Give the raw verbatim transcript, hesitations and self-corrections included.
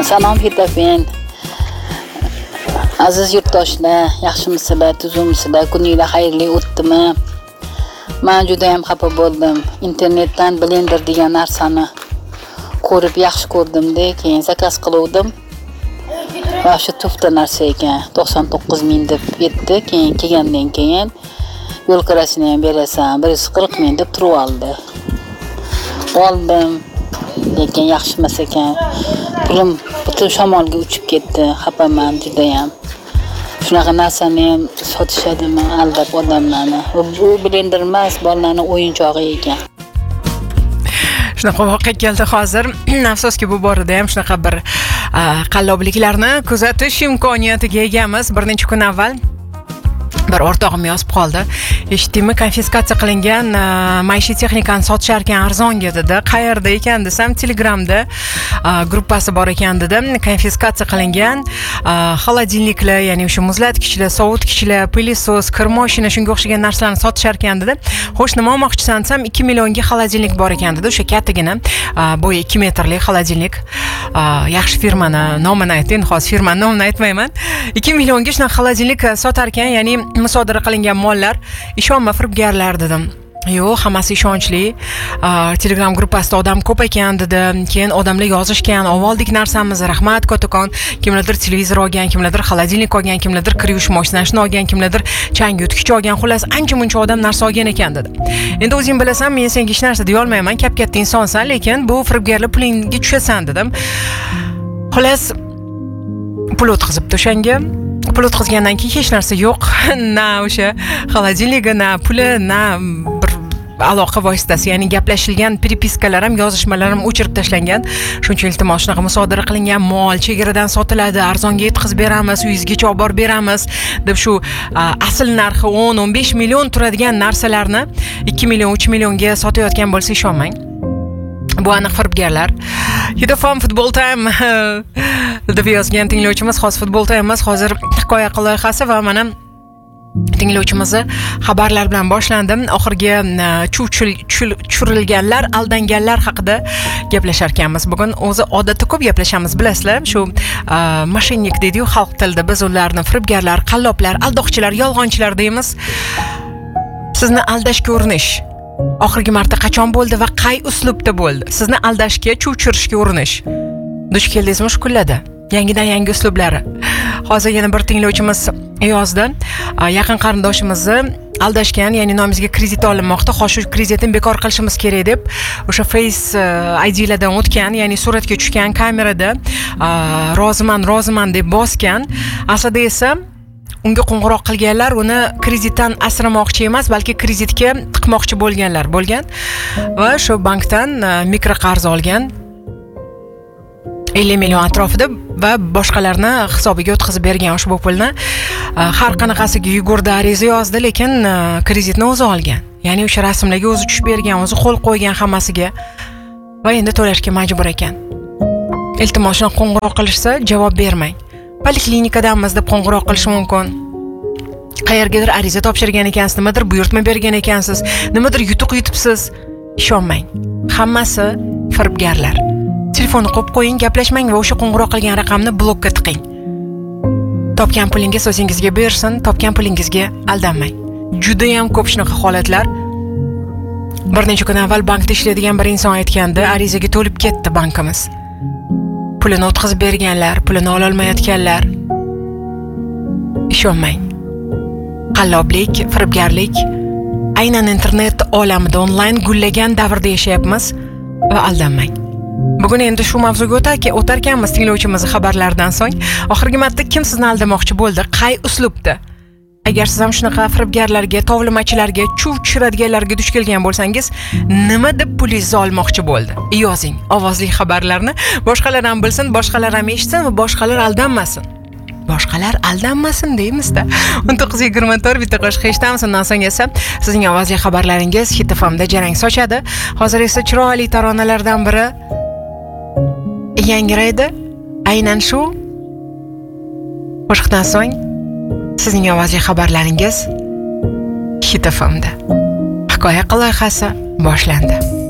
Salom Fitafin. Aziz yurtdoshlar, yaxshimisizlar, tuzumsizlar, kuninglar xayrli o'tdimi? Men juda ham xafa bo'ldim. Internetdan Blender degan narsani ko'rib yaxshi ko'rdim-da, keyin zakaz qildim. Va shu tufta narsa ekan, to'qson to'qqiz ming deb ketdi. Keyin kelgandan keyin yo'l kirasini ham berasan, bir yuz qirq ming deb turib oldi. Oldim, lekin yaxshi emas ekan. Pulim butun shamolga uchib ketdi. Xafaman juda ham. Shunaqa narsani ham sotishadimi, aldab odamlarni. Bu Blender emas, bolalarning o'yinchog'i ekan. Shunaqa voqea keldi hozir. Afsoski bu borada ham shunaqa bir qallobliklarni kuzatish imkoniyatiga egamiz. Bir necha kun avval bir o'rtog'im yozib qoldi. Eshitdingmi, konfiskatsiya qilingan maishiy texnikani sotishar ekan arzonga dedi. Qayerda ekan desam, Telegramda gruppasi bor ekan dedi. Konfiskatsiya qilingan xolodilniklar, ya'ni o'sha muzlatgichlar, sovutgichlar, pilisos, kir mashina, shunga o'xshagan narsalarni sotishar ekan dedi. Xo'sh, nima olmoqchisan desam, ikki millionga xolodilnik bor ekan dedi. O'sha kattagina bo'yi ikki metrlik xolodilnik. Yaxshi firmani nomini ayting, hozir firmani nomini aytmayman. ikki millionga shuna xolodilnik sotar ekan, ya'ni musodara qilingan mollar. Ishonma, firibgarlar dedim. Yo'q, hammasi ishonchli. Telegram gruppasida odam ko'p ekan dedi. Keyin odamlar yozishgan, oldik narsamizni, rahmat kattakon. Kimlardir televizor olgan, kimlardir xolodilnik olgan, kimlardir kir yuvish mashinasini olgan, kimlardir chang yutgich olgan. Xullas, ancha-muncha odam narsa olgan ekan dedi. Endi o'zing bilasan, men senga hech narsa deya olmayman, kap-katta insonsan, lekin bu firibgarlar pulingga tushasan dedim. Xullas, pul o'tkazibdi o'shanga. Pul o'tkazgandan keyin hech narsa yo'q. Na o'sha xolodilniga, na puli, na bir aloqa vositasi, ya'ni gaplashilgan pripiskalar ham, yozishmalar ham o'chirib tashlangan. Shuncha iltimos, shunaqa musodara qilingan mol chegaradan sotiladi, arzonga yetkazib beramiz, uyingizgacha olib borib beramiz deb shu asl narxi o'n o'n besh million turadigan narsalarni ikki million uch millionga sotayotgan bo'lsa ishonmang. Bu aniq firibgarlar. Yetafam Football Time deb yozgan tinglovchimiz, hozir Football Time emas, hozir hikoya loyihasi va mana tinglovchimizni xabarlar bilan boshlandim. Oxirgi tushirilganlar, aldanganlar haqida gaplashar ekanmiz. Bugun o'zi odatda ko'p gaplashamiz, bilasizlar. Shu mashinnik deydi-yu xalq tilida. Biz ularni firibgarlar, qalloblar, aldoqchilar, yolg'onchilar deymiz. Sizni aldashga urinish oxirgi marta qachon bo'ldi va qay uslubda bo'ldi? Sizni aldashga, chuvchirishga urinish duch keldingizmi shu kunlarda? Yangidan yangi uslublari. Hozir yana bir tinglovchimiz yozdi. Yaqin qarindoshimizni aldashgan, ya'ni nomimizga kredit olinmoqda. Xo'sh, shu kreditni bekor qilishimiz kerak deb o'sha Face I D'lardan o'tgan, ya'ni suratga tushgan, kamerada roziman, roziman deb bosgan. Aslida esa unga qo'ng'iroq qilganlar uni kreditdan asramoqchi emas, balki kreditga tiqmoqchi bo'lganlar bo'lgan va shu bankdan mikroqarz olgan ellik million atrofida va boshqalarni hisobiga o'tkazib bergan ushbu pulni. Har qanaqasiga yugurdi, ariza yozdi, lekin kreditni o'zi olgan. Ya'ni o'sha rasmlarga o'zi tushib bergan, o'zi qo'l qo'ygan hammasiga va endi to'lashga majbur ekan. Iltimos, shuni qo'ng'iroq qilishsa javob bermang. Poliklinikadamiz deb qo'ng'iroq qilish mumkin. Qayergadir ariza topshirgan ekansiz, nimadir buyurtma bergan ekansiz, nimadir yutuq yutibsiz. Ishonmang. Hammasi firibgarlar. Telefonni qo'yib qo'ying, gaplashmang va o'sha qo'ng'iroq qilgan raqamni blokka tiqing. Topgan pulingiz o'zingizga bersin, topgan pulingizga aldanmang. Juda ham ko'p shunaqa holatlar. Bir necha kun avval bankda ishlaydigan bir inson aytganda, arizaga to'lib ketdi bankimiz. Pulini o'tkazib berganlar, pulini ola olmayotganlar. Ishonmang. Qalloblik, firibgarlik aynan internet olamida onlayn gullagan davrda yashayapmiz va aldanmang. Bugun endi shu mavzuga o'tarki, o'tarkanmiz tinglovchimiz xabarlardan so'ng. Oxirgi marta kim sizni aldamoqchi bo'ldi? Qay uslubda? Agar siz ham shunaqa firibgarlarga, tovlimachilarga, chuv tushiradiganlarga duch kelgan bo'lsangiz, nima deb pulingizni olmoqchi bo'ldi? Yozing ovozli xabarlarni, boshqalar ham bilsin, boshqalar ham eshitsin va boshqalar aldanmasin. Boshqalar aldanmasin deymiz-da. o'n to'qqiz yigirma to'rt bitta qo'shiq eshitamiz, undan so'ng esa sizning ovozli xabarlaringiz Hit F M da jarang sochadi. Hozir esa chiroyli taronalardan biri yangraydi. Aynan shu qo'shiqdan so'ng sizning ovozli xabarlaringiz Hit F M da. Hikoya loyihasi boshlandi.